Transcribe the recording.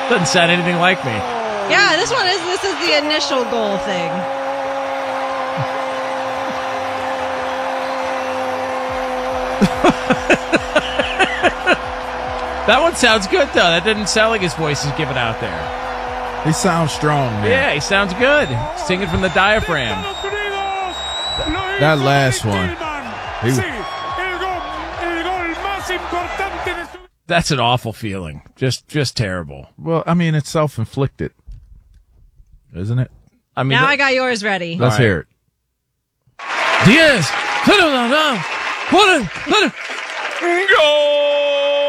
Doesn't sound anything like me. Yeah, this is the initial goal thing. That one sounds good, though. That didn't sound like his voice is giving out there. He sounds strong, man. Yeah, he sounds good. Singing from the diaphragm. That last one. That's an awful feeling. Just terrible. Well, I mean, it's self-inflicted, isn't it? I mean, Now I got yours ready. Let's hear it. Diaz. Goal.